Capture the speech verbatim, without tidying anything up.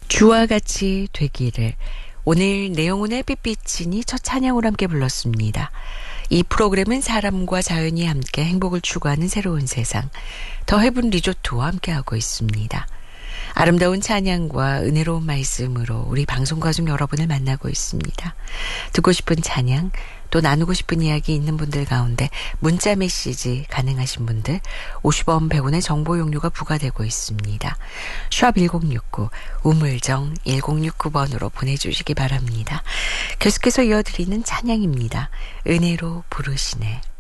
주와 같이 되기를. 오늘 내영훈의 삐삐친이 첫 찬양으로 함께 불렀습니다. 이 프로그램은 사람과 자연이 함께 행복을 추구하는 새로운 세상, 더 헤븐 리조트와 함께하고 있습니다. 아름다운 찬양과 은혜로운 말씀으로 우리 방송 가족 여러분을 만나고 있습니다. 듣고 싶은 찬양, 또 나누고 싶은 이야기 있는 분들 가운데 문자 메시지 가능하신 분들 오십 원 백 원의 정보 용료가 부과되고 있습니다. 샵 일공육구, 우물정 일공육구 번으로 보내주시기 바랍니다. 계속해서 이어드리는 찬양입니다. 은혜로 부르시네.